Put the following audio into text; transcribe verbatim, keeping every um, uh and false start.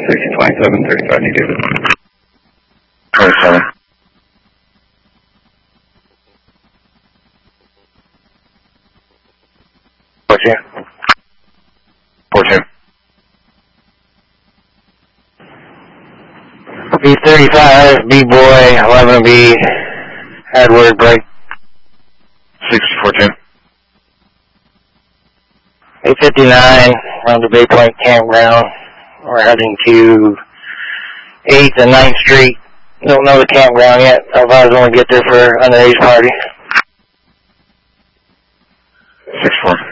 sixty twenty-seven, thirty-five negative. twenty-seven. fourteen. fourteen. B thirty-five, B-boy, eleven B, Edward, break. sixty fourteen. eight fifty-nine, around the Bay Point campground. We're heading to eighth and ninth Street. Don't know the campground yet. Otherwise, when we get there for underage party. six four.